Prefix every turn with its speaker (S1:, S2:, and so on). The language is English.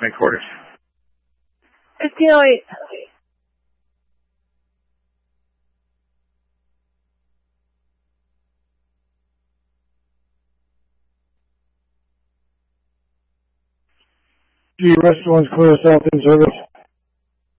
S1: headquarters.
S2: 1508.
S3: G restaurants clear south in service.